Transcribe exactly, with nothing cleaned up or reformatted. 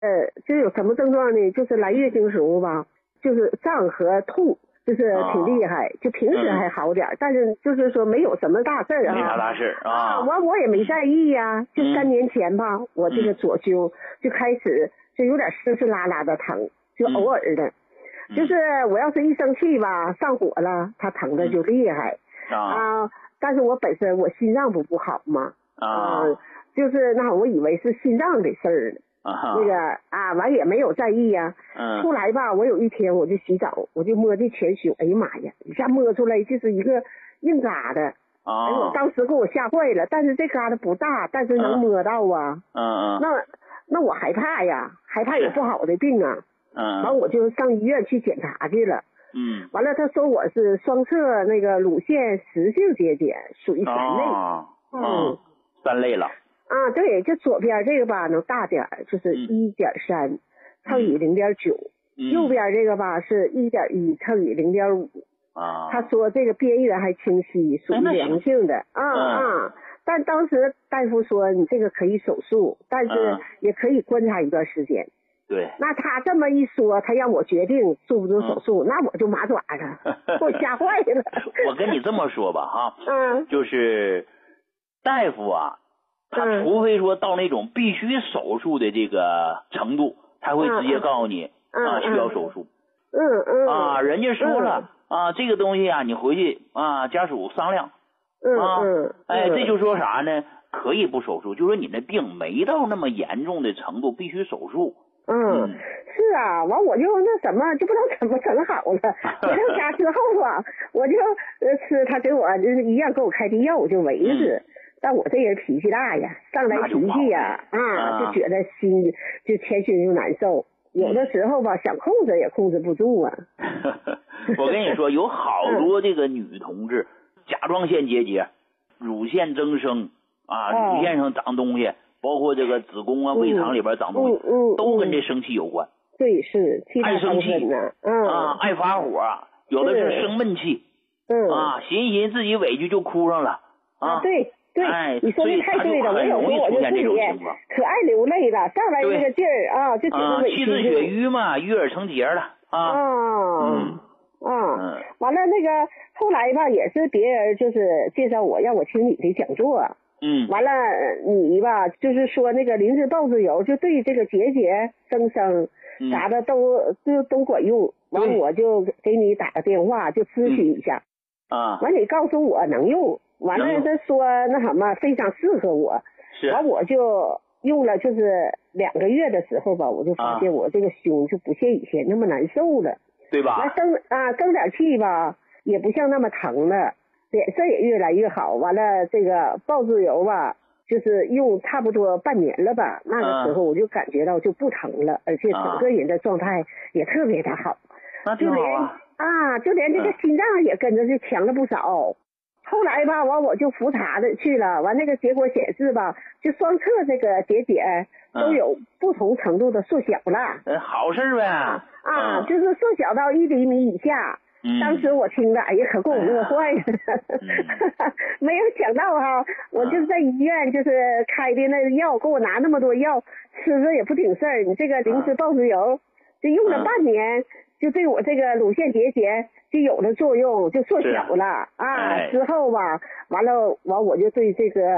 呃，就有什么症状呢？就是来月经时候吧，就是胀和痛，就是挺厉害。哦、就平时还好点、嗯，但是就是说没有什么大事儿啊。 没啥大事啊。啊， 完我也没在意呀、啊。就三年前吧、嗯，我这个左胸就开始就有点湿湿拉拉的疼，就偶尔的。嗯、就是我要是一生气吧，上火了，它疼的就厉害。嗯、啊。但是我本身我心脏不不好嘛。啊。呃、就是那我以为是心脏的事儿呢。啊，那个啊，完也没有在意呀、啊。嗯。后来吧，我有一天我就洗澡，我就摸这前胸，哎呀妈呀，一下摸出来就是一个硬疙瘩。啊。哎，我当时给我吓坏了，但是这疙瘩不大，但是能摸到啊。嗯嗯。那那我害怕呀，害怕有不好的病啊。嗯。完我就上医院去检查去了。嗯。完了，他说我是双侧那个乳腺实性结节，属于三类。 哦。嗯。三类了。 啊，对，就左边这个吧能大点儿，就是一点三乘以零点九，右边这个吧是一点一乘以零点五。啊，他说这个边缘还清晰，属于良性的。啊啊，但当时大夫说你这个可以手术，但是也可以观察一段时间。 对。 那他这么一说，他让我决定做不做手术，嗯、那我就麻爪了，给我吓坏了。 我跟你这么说吧，哈，嗯，就是大夫啊。他除非说到那种必须手术的这个程度，他会直接告诉你、嗯、啊需要手术。 嗯嗯。 啊，人家说了、嗯、啊，这个东西啊，你回去啊家属商量。 嗯啊、 嗯。 哎，这就说啥呢？可以不手术，就说你那病没到那么严重的程度，必须手术。 嗯，嗯是啊，完我就那什么，就不知道怎么整好了。回到家之后啊，我就呃吃他给我就是医院给我开的药，我就维持。嗯，但我这人脾气大呀，上来脾气呀，啊，就觉得心就前胸就难受，有的时候吧想控制也控制不住啊。 我跟你说，有好多这个女同志，甲状腺结节、乳腺增生啊，乳腺上长东西，包括这个子宫啊、胃肠里边长东西，都跟这生气有关。 对，是爱生气嗯啊，爱发火，有的是生闷气，嗯啊，寻思寻思自己委屈就哭上了啊。 对。对、 哎， 你说的太对了，我有时候我就自己可爱流泪了，上来那个劲儿啊，就觉得委屈。 气滞血瘀嘛，淤而成结了啊。 嗯嗯，完了那个后来吧，也是别人就是介绍我让我听你的讲座。嗯。完了你吧，就是说那个灵芝孢子油就对这个结节增生啥的都都都管用。完我就给你打个电话，就咨询一下。 啊。 完你告诉我能用。完了，他说那什么非常适合我，完我就用了，就是两个月的时候吧，我就发现我这个胸就不像以前那么难受了， 对吧？ 完生啊生点气吧，也不像那么疼了，脸色也越来越好。完了，这个孢子油吧，就是用差不多半年了吧，那个时候我就感觉到就不疼了，而且整个人的状态也特别的好， 那挺好啊。 啊，就连这个心脏也跟着是强了不少。后来吧，完我就复查的去了，完那个结果显示吧，就双侧这个结节都有不同程度的缩小了。 嗯，好事呗。啊， 啊嗯、就是缩小到一厘米以下。嗯。当时我听着，哎呀，可给我乐坏了。嗯、没有想到哈，我就是在医院就是开的那个药，给我拿那么多药，吃着也不顶事儿。你这个灵芝孢子油，就用了半年。就对我这个乳腺结节就有了作用，就缩小了啊。之后吧，完了完我就对这个